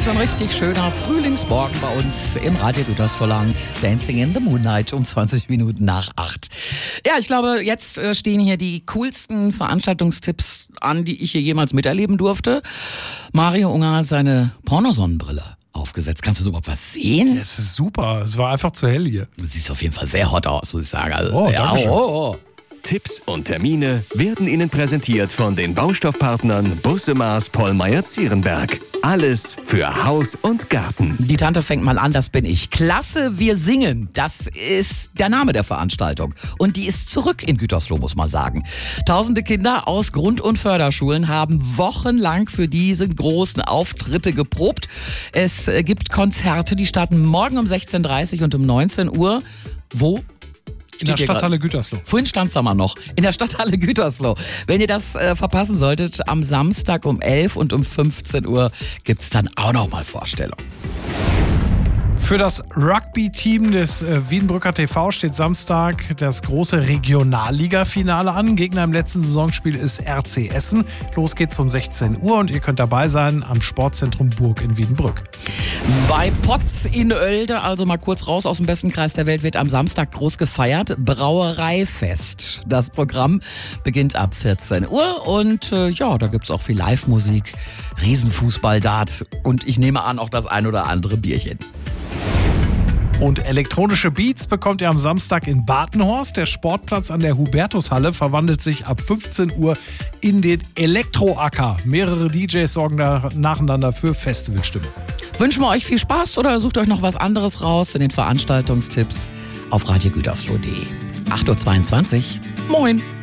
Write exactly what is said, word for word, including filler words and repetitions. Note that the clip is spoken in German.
so ein richtig schöner Frühlingsmorgen bei uns im Radio Gütersloh-Land. Dancing in the Moonlight um zwanzig Minuten nach acht. Ja, ich glaube, jetzt äh, stehen hier die coolsten Veranstaltungstipps an, die ich hier jemals miterleben durfte. Mario Unger hat seine Pornosonnenbrille aufgesetzt. Kannst du so überhaupt was sehen? Ja, es ist super. Es war einfach zu hell hier. Du siehst auf jeden Fall sehr hot aus, muss ich sagen. Also, Oh, ja, danke schön. oh, oh. Tipps und Termine werden Ihnen präsentiert von den Baustoffpartnern Busse Maas Pollmeyer Zierenberg. Alles für Haus und Garten. Die Tante fängt mal an, das bin ich. Klasse, wir singen. Das ist der Name der Veranstaltung. Und die ist zurück in Gütersloh, muss man sagen. Tausende Kinder aus Grund- und Förderschulen haben wochenlang für diese großen Auftritte geprobt. Es gibt Konzerte, die starten morgen um sechzehn Uhr dreißig und um neunzehn Uhr. Wo? In der Stadthalle Gütersloh. Vorhin stand es da mal noch. In der Stadthalle Gütersloh. Wenn ihr das äh, verpassen solltet, am Samstag um elf und um fünfzehn Uhr gibt es dann auch noch mal Vorstellungen. Für das Rugby-Team des äh, Wiedenbrücker T V steht Samstag das große Regionalliga-Finale an. Gegner im letzten Saisonspiel ist R C Essen. Los geht's um sechzehn Uhr und ihr könnt dabei sein am Sportzentrum Burg in Wiedenbrück. Bei Potz in Oelde, also mal kurz raus aus dem besten Kreis der Welt, wird am Samstag groß gefeiert. Brauereifest. Das Programm beginnt ab vierzehn Uhr und äh, ja, da gibt's auch viel Live-Musik, Riesenfußball-Dart und ich nehme an, auch das ein oder andere Bierchen. Und elektronische Beats bekommt ihr am Samstag in Batenhorst. Der Sportplatz an der Hubertushalle verwandelt sich ab fünfzehn Uhr in den Elektroacker. Mehrere D Js sorgen da nacheinander für Festivalstimmung. Wünschen wir euch viel Spaß oder sucht euch noch was anderes raus in den Veranstaltungstipps auf radiogütersloh punkt de. acht Uhr zweiundzwanzig. Moin!